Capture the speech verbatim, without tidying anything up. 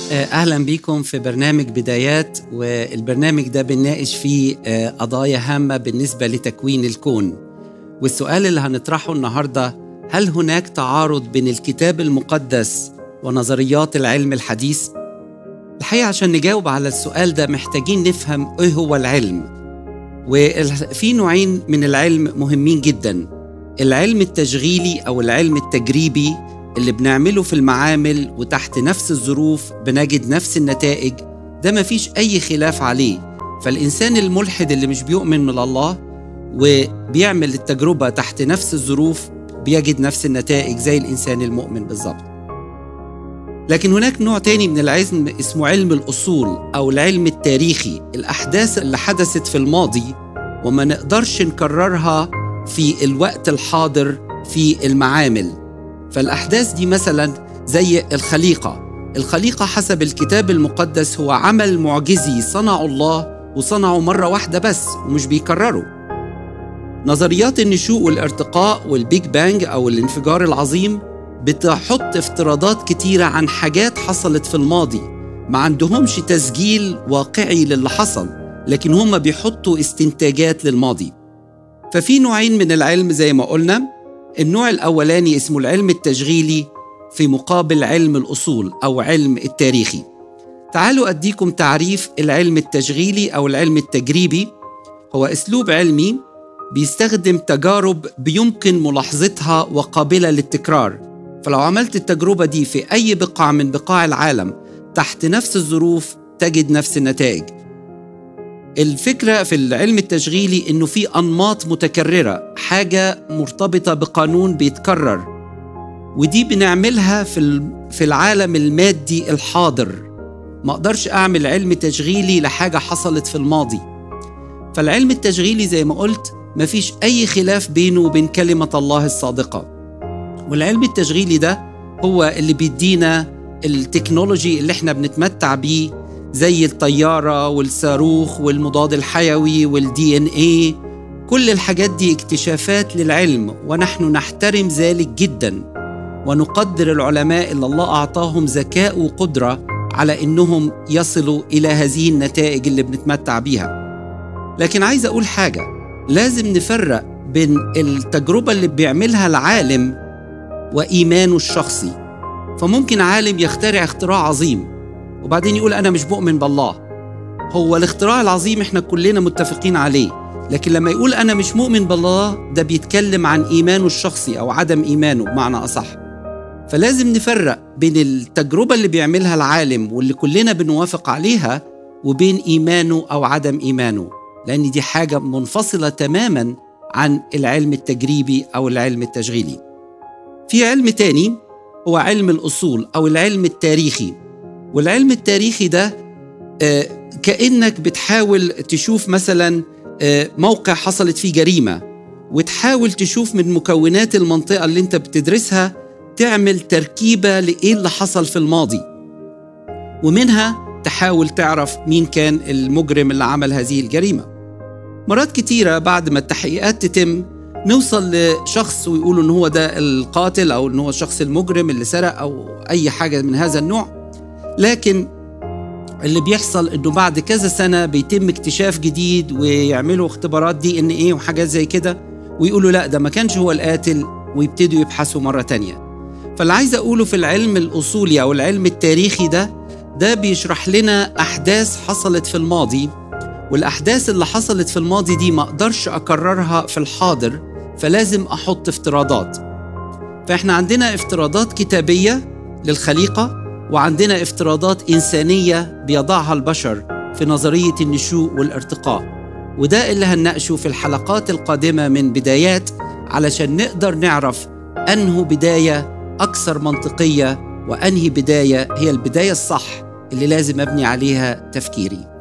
أهلا بكم في برنامج بدايات، والبرنامج ده بنناقش فيه قضايا هامة بالنسبة لتكوين الكون. والسؤال اللي هنطرحه النهاردة: هل هناك تعارض بين الكتاب المقدس ونظريات العلم الحديث؟ الحقيقة عشان نجاوب على السؤال ده محتاجين نفهم إيه هو العلم. وفي نوعين من العلم مهمين جدا: العلم التشغيلي أو العلم التجريبي اللي بنعمله في المعامل وتحت نفس الظروف بنجد نفس النتائج، ده مفيش أي خلاف عليه. فالإنسان الملحد اللي مش بيؤمن من الله وبيعمل التجربة تحت نفس الظروف بيجد نفس النتائج زي الإنسان المؤمن بالظبط. لكن هناك نوع تاني من العلم اسمه علم الأصول أو العلم التاريخي، الأحداث اللي حدثت في الماضي وما نقدرش نكررها في الوقت الحاضر في المعامل. فالأحداث دي مثلا زي الخليقة. الخليقة حسب الكتاب المقدس هو عمل معجزي صنعه الله، وصنعه مرة واحدة بس ومش بيكرره. نظريات النشوء والارتقاء والبيج بانج أو الانفجار العظيم بتحط افتراضات كتيرة عن حاجات حصلت في الماضي، ما عندهمش تسجيل واقعي للي حصل، لكن هم بيحطوا استنتاجات للماضي. ففي نوعين من العلم زي ما قلنا. النوع الأولاني اسمه العلم التشغيلي في مقابل علم الأصول أو علم التاريخي. تعالوا أديكم تعريف العلم التشغيلي أو العلم التجريبي. هو أسلوب علمي بيستخدم تجارب بيمكن ملاحظتها وقابلة للتكرار. فلو عملت التجربة دي في أي بقعة من بقاع العالم تحت نفس الظروف تجد نفس النتائج. الفكرة في العلم التشغيلي إنه في أنماط متكررة، حاجة مرتبطة بقانون بيتكرر، ودي بنعملها في في العالم المادي الحاضر. ما أقدرش أعمل علم تشغيلي لحاجة حصلت في الماضي. فالعلم التشغيلي زي ما قلت مفيش أي خلاف بينه وبين كلمة الله الصادقة. والعلم التشغيلي ده هو اللي بيدينا التكنولوجي اللي احنا بنتمتع بيه، زي الطيارة والصاروخ والمضاد الحيوي والدي ان ايه. كل الحاجات دي اكتشافات للعلم، ونحن نحترم ذلك جدا ونقدر العلماء اللي الله أعطاهم ذكاء وقدرة على إنهم يصلوا إلى هذه النتائج اللي بنتمتع بيها. لكن عايز أقول حاجة: لازم نفرق بين التجربة اللي بيعملها العالم وإيمانه الشخصي. فممكن عالم يخترع اختراع عظيم وبعدين يقول أنا مش مؤمن بالله. هو الاختراع العظيم احنا كلنا متفقين عليه، لكن لما يقول أنا مش مؤمن بالله ده بيتكلم عن إيمانه الشخصي أو عدم إيمانه بمعنى أصح. فلازم نفرق بين التجربة اللي بيعملها العالم واللي كلنا بنوافق عليها وبين إيمانه أو عدم إيمانه، لأن دي حاجة منفصلة تماما عن العلم التجريبي أو العلم التشغيلي. في علم تاني هو علم الأصول أو العلم التاريخي. والعلم التاريخي ده آه كأنك بتحاول تشوف مثلا آه موقع حصلت فيه جريمة، وتحاول تشوف من مكونات المنطقة اللي انت بتدرسها تعمل تركيبة لإيه اللي حصل في الماضي، ومنها تحاول تعرف مين كان المجرم اللي عمل هذه الجريمة. مرات كتيرة بعد ما التحقيقات تتم نوصل لشخص ويقولوا إن هو ده القاتل أو إن هو الشخص المجرم اللي سرق أو أي حاجة من هذا النوع. لكن اللي بيحصل إنه بعد كذا سنة بيتم اكتشاف جديد ويعملوا اختبارات دي ان ايه وحاجات زي كده، ويقولوا لا ده ما كانش هو القاتل، ويبتدوا يبحثوا مرة تانية. فاللي عايز أقوله في العلم الأصولي أو العلم التاريخي ده ده بيشرح لنا أحداث حصلت في الماضي، والأحداث اللي حصلت في الماضي دي ما أقدرش أكررها في الحاضر، فلازم أحط افتراضات. فإحنا عندنا افتراضات كتابية للخليقة، وعندنا افتراضات إنسانية بيضعها البشر في نظرية النشوء والارتقاء. وده اللي هنناقشه في الحلقات القادمة من بدايات، علشان نقدر نعرف أنه بداية أكثر منطقية وأنهي بداية هي البداية الصح اللي لازم أبني عليها تفكيري.